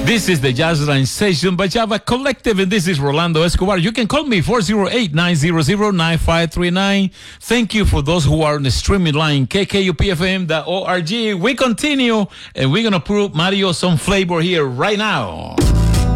This is the Jazzline Session by Java Collective, and this is Rolando Escobar. You can call me 408-900-9539. Thank you for those who are on the streaming line, kkupfm.org. We continue, and we're going to put Mario some flavor here right now.